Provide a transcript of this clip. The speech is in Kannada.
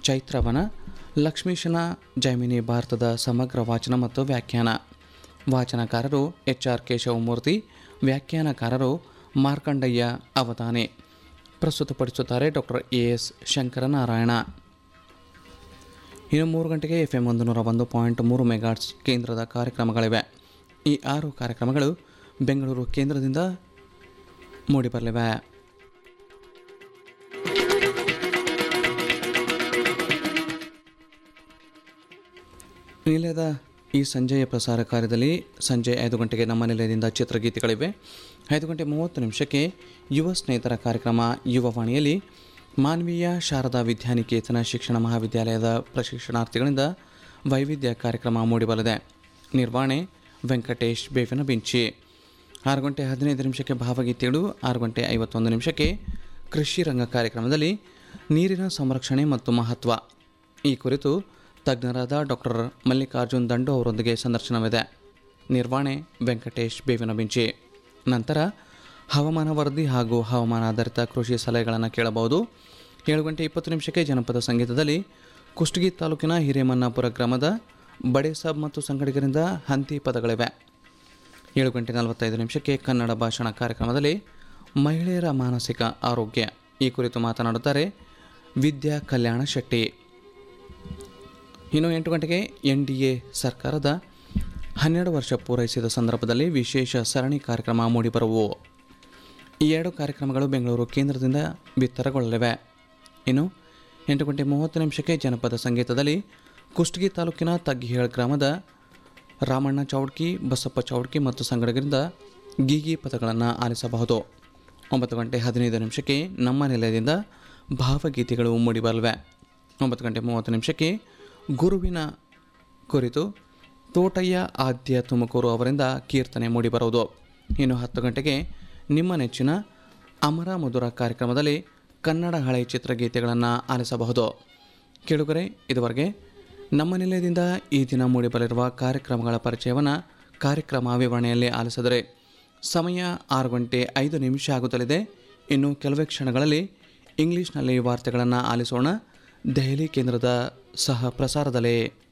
ಚೈತ್ರವನ, ಲಕ್ಷ್ಮೀಶನ ಜೈಮಿನಿ ಭಾರತದ ಸಮಗ್ರ ವಾಚನ ಮತ್ತು ವ್ಯಾಖ್ಯಾನ. ವಾಚನಕಾರರು HR Keshavamurthy, ವ್ಯಾಖ್ಯಾನಕಾರರು Markandayya Avadhani. ಪ್ರಸ್ತುತಪಡಿಸುತ್ತಾರೆ doctor AS Shankaranarayana. ಇನ್ನು 3 ಗಂಟೆಗೆ FM 101.3 ಮೆಗಾಟ್ಸ್ ಕೇಂದ್ರದ ಕಾರ್ಯಕ್ರಮಗಳಿವೆ. ಈ 6 ಕಾರ್ಯಕ್ರಮಗಳು ಬೆಂಗಳೂರು ಕೇಂದ್ರದಿಂದ ಮೂಡಿಬರಲಿವೆ. ನಿಲಯದ ಈ ಸಂಜೆಯ ಪ್ರಸಾರ ಕಾರ್ಯದಲ್ಲಿ ಸಂಜೆ 5 ಗಂಟೆಗೆ ನಮ್ಮ ನಿಲಯದಿಂದ ಚಿತ್ರಗೀತೆಗಳಿವೆ. 5:30 ಯುವ ಸ್ನೇಹಿತರ ಕಾರ್ಯಕ್ರಮ ಯುವವಾಣಿಯಲ್ಲಿ ಮಾನವೀಯ ಶಾರದಾ ವಿದ್ಯಾನಿಕೇತನ ಶಿಕ್ಷಣ ಮಹಾವಿದ್ಯಾಲಯದ ಪ್ರಶಿಕ್ಷಣಾರ್ಥಿಗಳಿಂದ ವೈವಿಧ್ಯ ಕಾರ್ಯಕ್ರಮ ಮೂಡಿಬರಲಿದೆ. ನಿರ್ವಹಣೆ ವೆಂಕಟೇಶ್ ಬೇವಿನಬಿಂಚಿ. 6:15 ಭಾವಗೀತೆಗಳು. 6:51 ಕೃಷಿ ರಂಗ ಕಾರ್ಯಕ್ರಮದಲ್ಲಿ ನೀರಿನ ಸಂರಕ್ಷಣೆ ಮತ್ತು ಮಹತ್ವ ಈ ಕುರಿತು ತಜ್ಞರಾದ ಡಾಕ್ಟರ್ ಮಲ್ಲಿಕಾರ್ಜುನ್ ದಂಡು ಅವರೊಂದಿಗೆ ಸಂದರ್ಶನವಿದೆ. ನಿರ್ವಹಣೆ ವೆಂಕಟೇಶ್ ಬೇವಿನಬಿಂಚಿ. ನಂತರ ಹವಾಮಾನ ವರದಿ ಹಾಗೂ ಹವಾಮಾನ ಆಧಾರಿತ ಕೃಷಿ ಸಲಹೆಗಳನ್ನು ಕೇಳಬಹುದು. 7:20 ಜನಪದ ಸಂಗೀತದಲ್ಲಿ ಕುಷ್ಟಗಿ ತಾಲೂಕಿನ ಹಿರೇಮನ್ನಾಪುರ ಗ್ರಾಮದ ಬಡೆ ಸಾಬ್ ಮತ್ತು ಸಂಗಡಿಗರಿಂದ ಹಂತಿ ಪದಗಳಿವೆ. 7:45 ಕನ್ನಡ ಭಾಷಣ ಕಾರ್ಯಕ್ರಮದಲ್ಲಿ ಮಹಿಳೆಯರ ಮಾನಸಿಕ ಆರೋಗ್ಯ ಈ ಕುರಿತು ಮಾತನಾಡುತ್ತಾರೆ ವಿದ್ಯಾ ಕಲ್ಯಾಣ ಶೆಟ್ಟಿ. ಇನ್ನು 8 ಗಂಟೆಗೆ NDA ಸರ್ಕಾರದ 12 ವರ್ಷ ಪೂರೈಸಿದ ಸಂದರ್ಭದಲ್ಲಿ ವಿಶೇಷ ಸರಣಿ ಕಾರ್ಯಕ್ರಮ ಮೂಡಿಬರುವು. ಈ 2 ಕಾರ್ಯಕ್ರಮಗಳು ಬೆಂಗಳೂರು ಕೇಂದ್ರದಿಂದ ಬಿತ್ತರಗೊಳ್ಳಲಿವೆ. ಇನ್ನು 8:30 ಜನಪದ ಸಂಗೀತದಲ್ಲಿ ಕುಷ್ಟಗಿ ತಾಲೂಕಿನ ತಗ್ಗಿಹೇಳ್ ಗ್ರಾಮದ ರಾಮಣ್ಣ ಚೌಡ್ಕಿ, ಬಸಪ್ಪ ಚೌಡ್ಕಿ ಮತ್ತು ಸಂಗಡಿಗರಿಂದ ಗೀಗಿ ಪದಗಳನ್ನು ಆಲಿಸಬಹುದು. 9:15 ನಮ್ಮ ನಿಲಯದಿಂದ ಭಾವಗೀತೆಗಳು ಮೂಡಿಬರಲಿವೆ. 9:30 ಗುರುವಿನ ಕುರಿತು ತೋಟಯ್ಯ ಆದ್ಯ ತುಮಕೂರು ಅವರಿಂದ ಕೀರ್ತನೆ ಮೂಡಿಬರುವುದು. ಇನ್ನು 10 ಗಂಟೆಗೆ ನಿಮ್ಮ ನೆಚ್ಚಿನ ಅಮರ ಮಧುರ ಕಾರ್ಯಕ್ರಮದಲ್ಲಿ ಕನ್ನಡ ಹಳೆ ಚಿತ್ರಗೀತೆಗಳನ್ನು ಆಲಿಸಬಹುದು. ಕೇಳುಗರೆ, ಇದುವರೆಗೆ ನಮ್ಮ ನಿಲಯದಿಂದ ಈ ದಿನ ಮೂಡಿಬರಲಿರುವ ಕಾರ್ಯಕ್ರಮಗಳ ಪರಿಚಯವನ್ನು ಕಾರ್ಯಕ್ರಮ ವಿವರಣೆಯಲ್ಲಿ ಆಲಿಸಿದರೆ ಸಮಯ 6:05 ಆಗುತ್ತಲಿದೆ. ಇನ್ನು ಕೆಲವೇ ಕ್ಷಣಗಳಲ್ಲಿ ಇಂಗ್ಲಿಷ್ನಲ್ಲಿ ವಾರ್ತೆಗಳನ್ನು ಆಲಿಸೋಣ. ದೆಹಲಿ ಕೇಂದ್ರದ ಸಹ ಪ್ರಸಾರದಲ್ಲೇ.